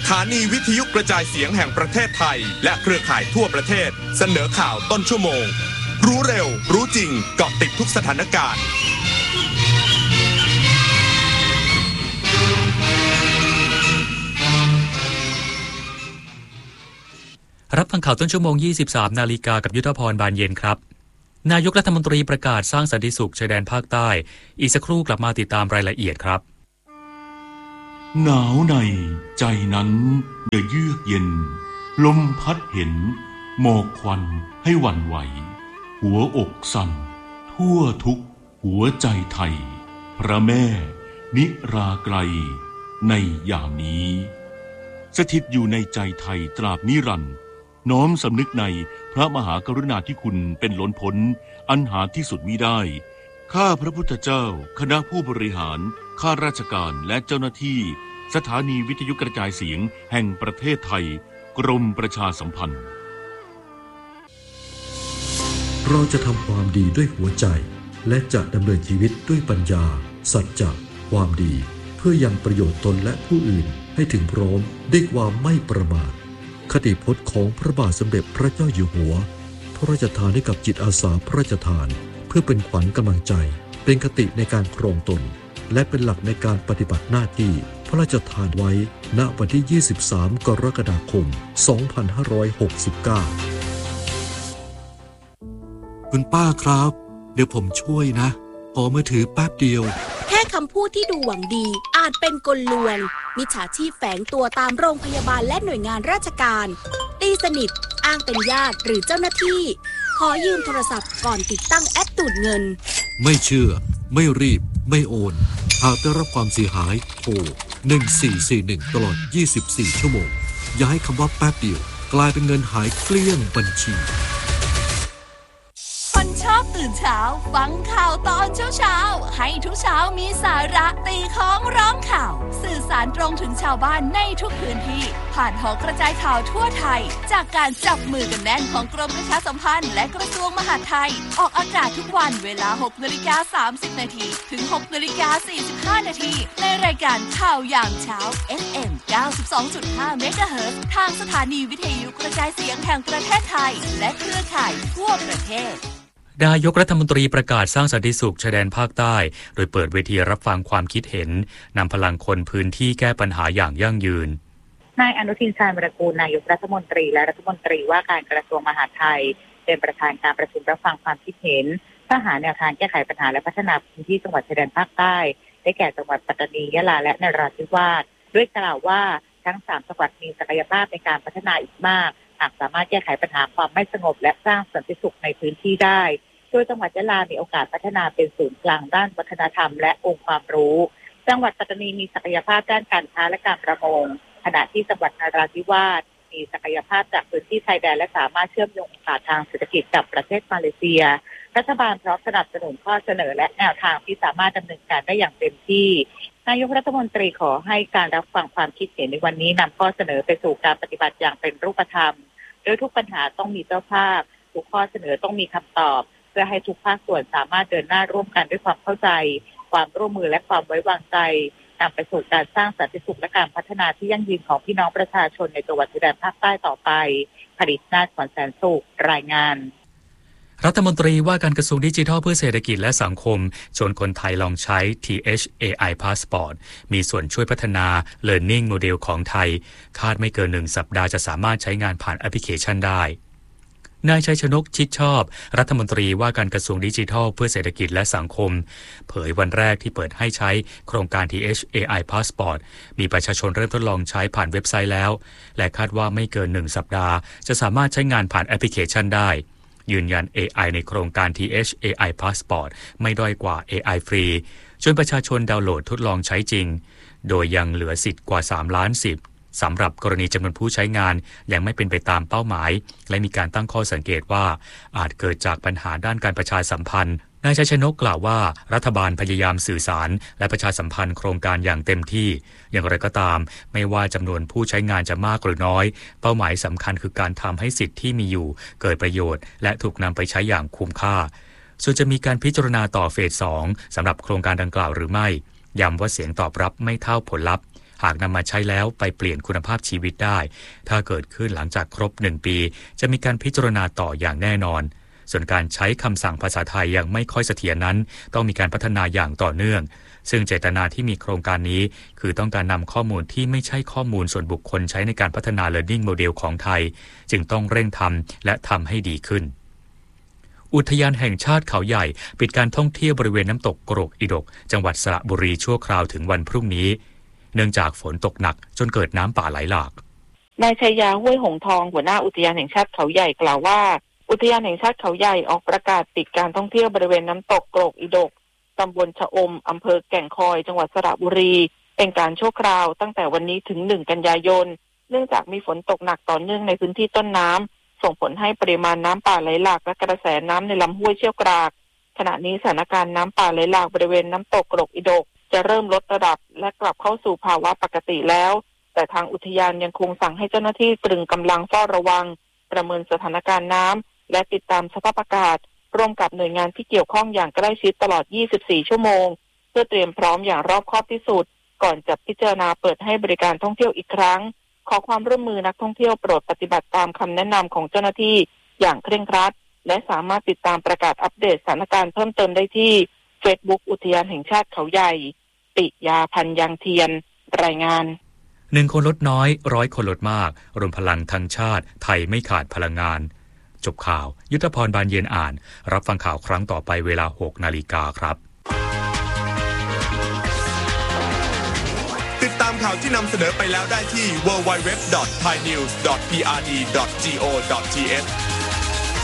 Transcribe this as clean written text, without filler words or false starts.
ถานีวิทยุกระจายเสียงแห่งประเทศไทยและเครือข่ายทั่วประเทศเสนอข่าวต้นชั่วโมงรู้เร็วรู้จริงเกาะติดทุกสถานการณ์รับฟังข่าวต้นชั่วโมง 23 นาฬิกากับยุทธพรบานเย็นครับนายกรัฐมนตรีประกาศสร้างสันติสุขชายแดนภาคใต้อีกสักครู่กลับมาติดตามรายละเอียดครับหนาวในใจนั้นเยือกเย็นลมพัดเห็นหมอกควันให้หวั่นไหวหัวอกสั่นทั่วทุกหัวใจไทยพระแม่นิราไกลในยามนี้สถิตอยู่ในใจไทยตราบนิรันดร์น้อมสำนึกในพระมหากรุณาธิคุณเป็นล้นพ้นอันหาที่สุดมิได้ข้าพระพุทธเจ้าคณะผู้บริหารข้าราชการและเจ้าหน้าที่สถานีวิทยุกระจายเสียงแห่งประเทศไทยกรมประชาสัมพันธ์เราจะทำความดีด้วยหัวใจและจะดำเนินชีวิตด้วยปัญญาสัจจะความดีเพื่อยังประโยชน์ตนและผู้อื่นให้ถึงพร้อมด้วยความไม่ประมาทคติพจน์ของพระบาทสมเด็จพระเจ้าอยู่หัวพระราชทานให้กับจิตอาสาพระราชทานเพื่อเป็นขวัญกำลังใจเป็นคติในการครองตนและเป็นหลักในการปฏิบัติหน้าที่พระราชทานไว้ณวันที่ 23 กรกฎาคม 2569 คุณป้าครับเดี๋ยวผมช่วยนะขอมือถือแป๊บเดียวแค่คำพูดที่ดูหวังดีอาจเป็นกลลวงมิจฉาชีพแฝงตัวตามโรงพยาบาลและหน่วยงานราชการตีสนิทอ้างเป็นญาติหรือเจ้าหน้าที่ขอยืมโทรศัพท์ก่อนติดตั้งแอปดูดเงินไม่เชื่อไม่รีบไม่โอนหากได้รับความเสียหายโทร1441ตลอด24ชั่วโมงอย่าให้คำว่าแป๊บเดียวกลายเป็นเงินหายเกลี้ยงบัญชีคนชอบตื่นเช้าฟังข่าวตอนเช้าให้ทุกเช้ามีสาระตีของร้องข่าวสื่อสารตรงถึงชาวบ้านในทุกพื้นที่ผ่านหอกระจายข่าวทั่วไทยจากการจับมือกันแน่นของกรมประชาสัมพันธ์และกระทรวงมหาดไทยออกอากาศทุกวันเวลา 6:30 น.ถึง 6:45 น.ในรายการข่าวยามเช้า FM 92.5 เมกะเฮิรตซ์ทางสถานีวิทยุกระจายเสียงแห่งประเทศไทยและเครือข่ายทั่วประเทศนายกรัฐมนตรีประกาศสร้างสันติสุขชายแดนภาคใต้โดยเปิดเวทีรับฟังความคิดเห็นนำพลังคนพื้นที่แก้ปัญหาอย่างยั่งยืนนายอนุทินชาญวิรากูลนายกรัฐมนตรีและรัฐมนตรีว่าการกระทรวงมหาดไทยเป็นประธานการประชุมรับฟังความคิดเห็นเพื่อหาแนวทางแก้ไขปัญหาและพัฒนาพื้นที่จังหวัดชายแดนภาคใต้ได้แก่จังหวัดปัตตานียะลาและนราธิวาสด้วยกล่าวว่าทั้ง3จังหวัดมีศักยภาพในการพัฒนาอีกมากหากสามารถแก้ไขปัญหาความไม่สงบและสร้างสันติสุขในพื้นที่ได้โดยจังหวัดยะลามีโอกาสพัฒนาเป็นศูนย์กลางด้านวัฒนธรรมและองค์ความรู้จังหวัดปัตตานีมีศักยภาพด้านการค้าและการประมงขณะที่จังหวัดนราธิวาสมีศักยภาพจากพื้นที่ชายแดนและสามารถเชื่อมโยงโอกาสทางเศรษฐกิจกับประเทศมาเลเซียรัฐบาลพร้อมสนับสนุนข้อเสนอและแนวทางที่สามารถดำเนินการได้อย่างเต็มที่นายกรัฐมนตรีขอให้การรับฟังความคิดเห็นในวันนี้นำข้อเสนอไปสู่การปฏิบัติอย่างเป็นรูปธรรมโดยทุกปัญหาต้องมีเจ้าภาพทุกข้อเสนอต้องมีคำตอบเพื่อให้ทุกภาคส่วนสามารถเดินหน้าร่วมกันด้วยความเข้าใจความร่วมมือและความไว้วางใจนำไปสู่การสร้างสันติสุขและการพัฒนาที่ยั่งยืนของพี่น้องประชาชนในจังหวัดชายแดนภาคใต้ต่อไปผลิตนาถ ขวัญแสนสุขรายงานรัฐมนตรีว่าการกระทรวงดิจิทัลเพื่อเศรษฐกิจและสังคมชวนคนไทยลองใช้ TH AI Passport มีส่วนช่วยพัฒนา Learning Model ของไทยคาดไม่เกิน1 สัปดาห์จะสามารถใช้งานผ่านแอปพลิเคชันได้นายชัยชนกชิดชอบรัฐมนตรีว่าการกระทรวงดิจิทัลเพื่อเศรษฐกิจและสังคมเผยวันแรกที่เปิดให้ใช้โครงการ TH AI Passport มีประชาชนเริ่มทดลองใช้ผ่านเว็บไซต์แล้วและคาดว่าไม่เกิน1 สัปดาห์จะสามารถใช้งานผ่านแอปพลิเคชันได้ยืนยัน AI ในโครงการ TH AI Passport ไม่ด้อยกว่า AI ฟรีจนประชาชนดาวน์โหลดทดลองใช้จริงโดยยังเหลือสิทธิ์กว่า3 ล้านสิทธิ์สำหรับกรณีจำนวนผู้ใช้งานยังไม่เป็นไปตามเป้าหมายและมีการตั้งข้อสังเกตว่าอาจเกิดจากปัญหาด้านการประชาสัมพันธ์นายชัยชนกกล่าวว่ารัฐบาลพยายามสื่อสารและประชาสัมพันธ์โครงการอย่างเต็มที่อย่างไรก็ตามไม่ว่าจำนวนผู้ใช้งานจะมากหรือน้อยเป้าหมายสำคัญคือการทำให้สิทธิ์ที่มีอยู่เกิดประโยชน์และถูกนำไปใช้อย่างคุ้มค่าส่วนจะมีการพิจารณาต่อเฟส 2สำหรับโครงการดังกล่าวหรือไม่ย้ำว่าเสียงตอบรับไม่เท่าผลลัพธ์หากนำมาใช้แล้วไปเปลี่ยนคุณภาพชีวิตได้ถ้าเกิดขึ้นหลังจากครบ1 ปีจะมีการพิจารณาต่ออย่างแน่นอนส่วนการใช้คำสั่งภาษาไทยยังไม่ค่อยเสถียรนั้นต้องมีการพัฒนาอย่างต่อเนื่องซึ่งเจตนาที่มีโครงการนี้คือต้องการนำข้อมูลที่ไม่ใช่ข้อมูลส่วนบุคคลใช้ในการพัฒนา Learning Model ของไทยจึงต้องเร่งทำและทำให้ดีขึ้นอุทยานแห่งชาติเขาใหญ่ปิดการท่องเที่ยวบริเวณน้ำตกกรกอิดกจังหวัดสระบุรีชั่วคราวถึงวันพรุ่งนี้เนื่องจากฝนตกหนักจนเกิดน้ำป่าไหลหลากนายชัยยาห้วยหงทองหัวหน้าอุทยานแห่งชาติเขาใหญ่กล่าวว่าอุทยานแห่งชาติเขาใหญ่ออกประกาศปิดการท่องเที่ยวบริเวณน้ำตกกรกอิดกตำบลชะอมอำเภอแก่งคอยจังหวัดสระบุรีเป็นการชั่วคราวตั้งแต่วันนี้ถึง1 กันยายนเนื่องจากมีฝนตกหนักต่อเนื่องในพื้นที่ต้นน้ำส่งผลให้ปริมาณน้ำป่าไหลหลากและกระแสน้ำในลำห้วยเชี่ยวกรากขณะนี้สถานการณ์น้ำป่าไหลหลากบริเวณน้ำตกกรกอิดกจะเริ่มลดระดับและกลับเข้าสู่ภาวะปกติแล้วแต่ทางอุทยานยังคงสั่งให้เจ้าหน้าที่ตรึงกำลังเฝ้าระวังประเมินสถานการณ์น้ำและติดตามสภาพอากาศร่วมกับหน่วยงานที่เกี่ยวข้องอย่างใกล้ชิดตลอด24 ชั่วโมงเพื่อเตรียมพร้อมอย่างรอบคอบที่สุดก่อนจะพิจารณาเปิดให้บริการท่องเที่ยวอีกครั้งขอความร่วมมือนักท่องเที่ยวโปรดปฏิบัติตามคำแนะนำของเจ้าหน้าที่อย่างเคร่งครัดและสามารถติดตามประกาศอัปเดตสถานการณ์เพิ่มเติมได้ที่ Facebook อุทยานแห่งชาติเขาใหญ่ปิยาพันธ์ยังเทียนรายงาน 1 คนลดน้อย100 คนลดมากรวมพลังทั้งชาติไทยไม่ขาดพลังงานจบข่าวยุทธพรบานเย็นอ่านรับฟังข่าวครั้งต่อไปเวลา 6 นาฬิกาครับติดตามข่าวที่นำเสนอไปแล้วได้ที่ www.thainews.prd.go.th